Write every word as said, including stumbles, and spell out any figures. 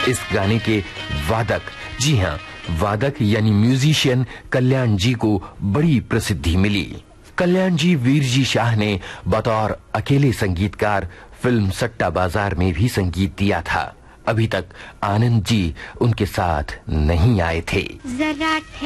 इस गाने के वादक, जी हाँ वादक यानी म्यूजिशियन कल्याण जी को बड़ी प्रसिद्धि मिली। कल्याण जी वीर जी शाह ने बतौर अकेले संगीतकार फिल्म सट्टा बाजार में भी संगीत दिया था। अभी तक आनंद जी उनके साथ नहीं आए थे।